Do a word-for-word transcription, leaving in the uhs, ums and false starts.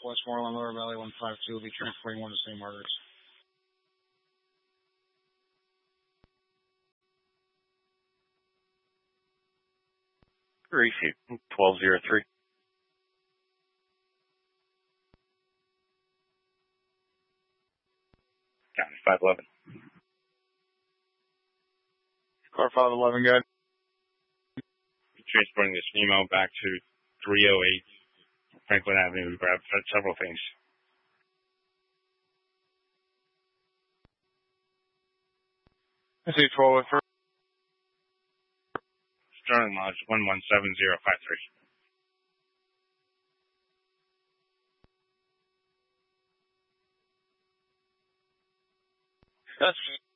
Westmoreland, Lower Valley one five two will be transporting one to Saint Margaret's. Refute, twelve oh three. County five eleven. Car five eleven, good. Transporting this email back to three oh eight Franklin Avenue to grab several things. I see twelve oh three. Sterling Lodge one one seven zero five three. That's